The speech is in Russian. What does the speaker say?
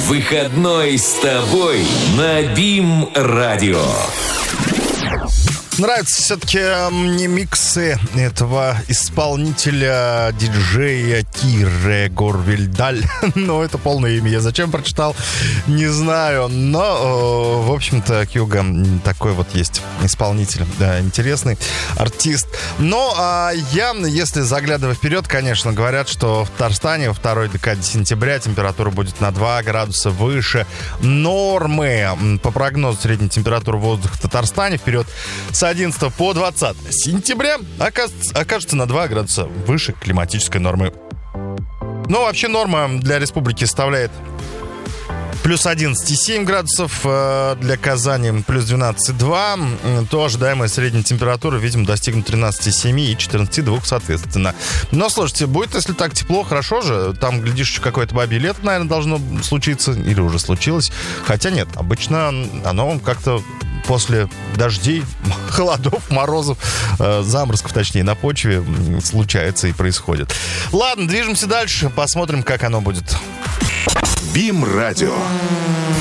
Выходной с тобой на БИМ-радио. Нравятся все-таки мне миксы этого исполнителя, диджея Кире Горвильдаль. Ну, это полное имя. Я зачем прочитал, не знаю. Но, в общем-то, Кьюго такой вот есть исполнитель. Да, интересный артист. Ну, а я, если заглядывая вперед, конечно, говорят, что в Татарстане во второй декаде сентября температура будет на 2 градуса выше нормы. По прогнозу, средняя температура воздуха в Татарстане вперед с 11 по 20 сентября окажется на 2 градуса выше климатической нормы. Ну, вообще норма для республики составляет плюс 11,7 градусов, для Казани плюс 12,2. То ожидаемая средняя температура, видимо, достигнет 13,7 и 14,2 соответственно. Но, слушайте, будет, если так тепло, хорошо же. Там, глядишь, еще какое-то бабье лето, наверное, должно случиться. Или уже случилось. Хотя нет, обычно оно как-то после дождей, холодов, морозов, заморозков, точнее, на почве случается и происходит. Ладно, движемся дальше, посмотрим, как оно будет. БИМ-радио.